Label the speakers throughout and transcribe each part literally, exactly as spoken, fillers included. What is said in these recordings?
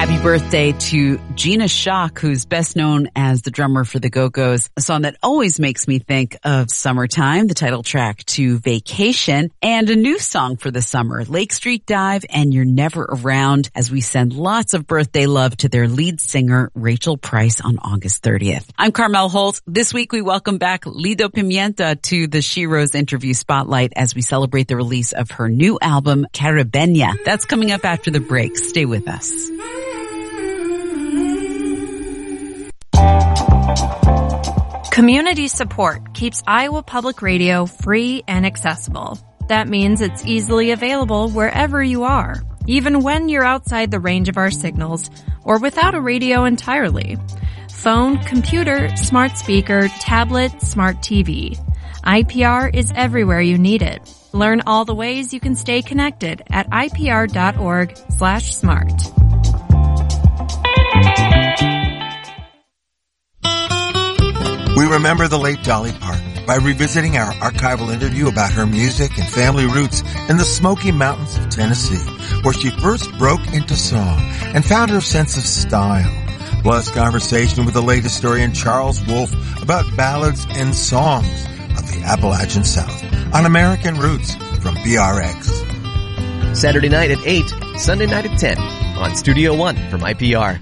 Speaker 1: Happy birthday to Gina Schock, who's best known as the drummer for the Go-Go's, a song that always makes me think of summertime, the title track to Vacation, and a new song for the summer, Lake Street Dive and You're Never Around, as we send lots of birthday love to their lead singer, Rachel Price, on August thirtieth. I'm Carmel Holt. This week we welcome back Lido Pimienta to the She Rose interview spotlight as we celebrate the release of her new album, Caribeña. That's coming up after the break. Stay with us.
Speaker 2: Community support keeps Iowa Public Radio free and accessible. That means it's easily available wherever you are, even when you're outside the range of our signals or without a radio entirely. Phone, computer, smart speaker, tablet, smart T V. I P R is everywhere you need it. Learn all the ways you can stay connected at I P R dot org slash smart.
Speaker 3: We remember the late Dolly Parton by revisiting our archival interview about her music and family roots in the Smoky Mountains of Tennessee, where she first broke into song and found her sense of style. Plus conversation with the late historian Charles Wolfe about ballads and songs of the Appalachian South on American Roots from B R X.
Speaker 4: Saturday night at eight, Sunday night at ten on Studio One from I P R.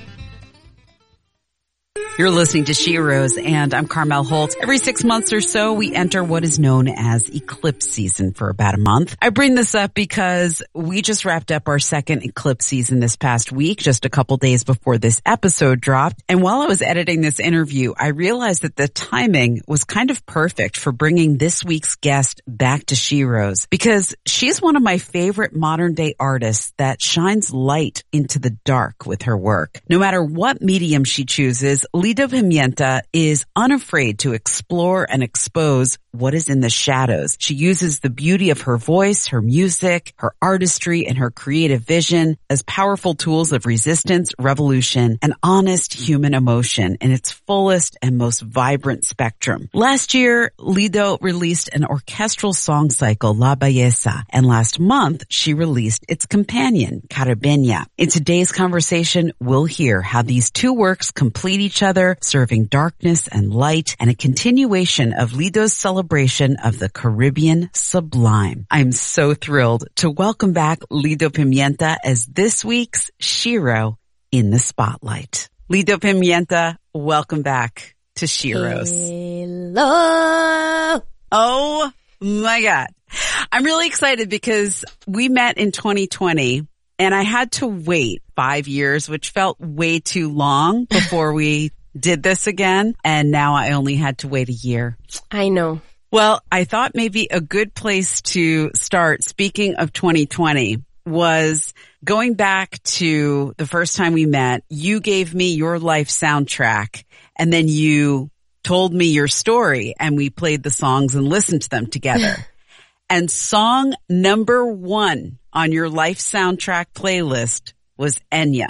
Speaker 1: You're listening to She Rose, and I'm Carmel Holt. Every six months or so, we enter what is known as eclipse season for about a month. I bring this up because we just wrapped up our second eclipse season this past week, just a couple days before this episode dropped. And while I was editing this interview, I realized that the timing was kind of perfect for bringing this week's guest back to She Rose, because she's one of my favorite modern day artists that shines light into the dark with her work. No matter what medium she chooses, Lido Pimienta is unafraid to explore and expose what is in the shadows. She uses the beauty of her voice, her music, her artistry, and her creative vision as powerful tools of resistance, revolution, and honest human emotion in its fullest and most vibrant spectrum. Last year, Lido released an orchestral song cycle, La Belleza, and last month, she released its companion, Caribeña. In today's conversation, we'll hear how these two works complete each other, serving darkness and light, and a continuation of Lido's celebration of the Caribbean sublime. I'm so thrilled to welcome back Lido Pimienta as this week's Shiro in the Spotlight. Lido Pimienta, welcome back to She Rose.
Speaker 5: Hello.
Speaker 1: Oh my God. I'm really excited because we met in twenty twenty and I had to wait five years, which felt way too long before we did this again. And now I only had to wait a year.
Speaker 5: I know.
Speaker 1: Well, I thought maybe a good place to start, speaking of twenty twenty, was going back to the first time we met. You gave me your life soundtrack, and then you told me your story, and we played the songs and listened to them together. And song number one on your life soundtrack playlist was Enya.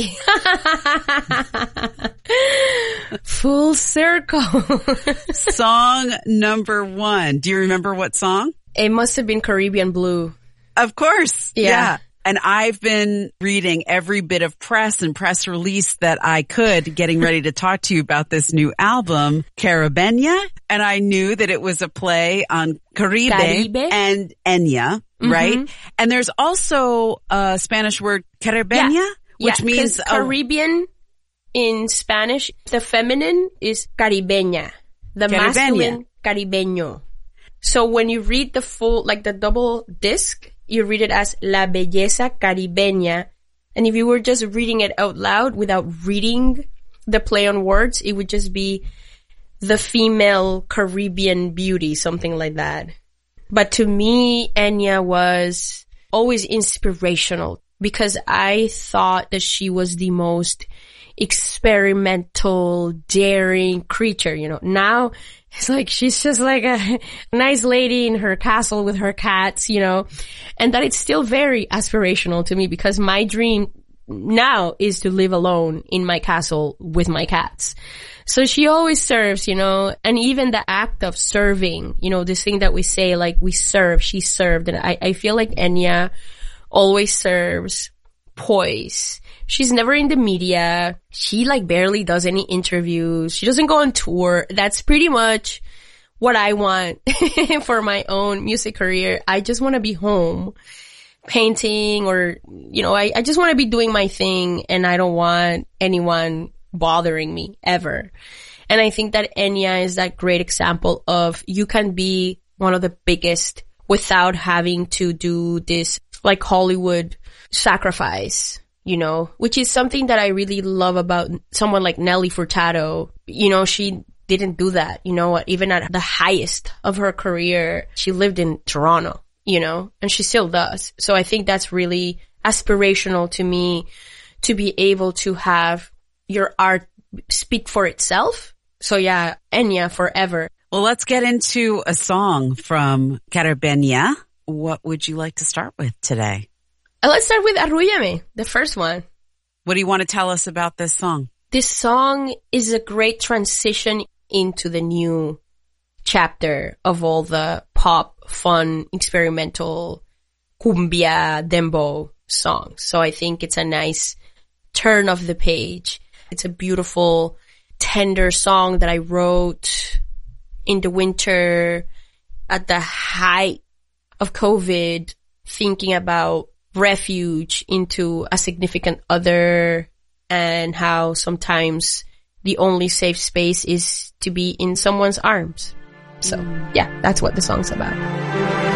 Speaker 5: Full circle.
Speaker 1: Song number one. Do you remember what song?
Speaker 5: It must have been Caribbean Blue.
Speaker 1: Of course.
Speaker 5: Yeah.
Speaker 1: yeah. And I've been reading every bit of press and press release that I could, getting ready to talk to you about this new album, Caribeña. And I knew that it was a play on Caribe,
Speaker 5: Caribe.
Speaker 1: and Enya, mm-hmm. right? And there's also a Spanish word, Caribeña.
Speaker 5: Yeah.
Speaker 1: Which
Speaker 5: yeah,
Speaker 1: means
Speaker 5: uh, Caribbean in Spanish, the feminine is caribeña, the
Speaker 1: Caribeña.
Speaker 5: masculine caribeño. So when you read the full, like the double disc, you read it as La Belleza Caribeña. And if you were just reading it out loud without reading the play on words, it would just be the female Caribbean beauty, something like that. But to me, Enya was always inspirational, because I thought that she was the most experimental, daring creature, you know. Now, it's like she's just like a nice lady in her castle with her cats, you know. And that it's still very aspirational to me, because my dream now is to live alone in my castle with my cats. So she always serves, you know, and even the act of serving, you know, this thing that we say, like we serve, she served. And I, I feel like Enya always serves poise. She's never in the media. She like barely does any interviews. She doesn't go on tour. That's pretty much what I want for my own music career. I just want to be home painting or, you know, I, I just want to be doing my thing and I don't want anyone bothering me ever. And I think that Enya is that great example of you can be one of the biggest without having to do this like Hollywood sacrifice, you know, which is something that I really love about someone like Nelly Furtado. You know, she didn't do that, you know, even at the highest of her career, she lived in Toronto, you know, and she still does. So I think that's really aspirational to me to be able to have your art speak for itself. So yeah, Enya forever.
Speaker 1: Well, let's get into a song from Caribeña. What would you like to start with today?
Speaker 5: Uh, let's start with Arrúllame, the first one.
Speaker 1: What do you want to tell us about this song?
Speaker 5: This song is a great transition into the new chapter of all the pop, fun, experimental, cumbia, dembow songs. So I think it's a nice turn of the page. It's a beautiful, tender song that I wrote in the winter at the height of COVID, thinking about refuge into a significant other and how sometimes the only safe space is to be in someone's arms. So yeah, that's what the song's about.